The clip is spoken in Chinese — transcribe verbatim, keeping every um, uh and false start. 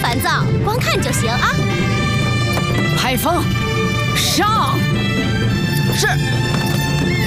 烦躁，光看就行啊。 海风，上！ 是。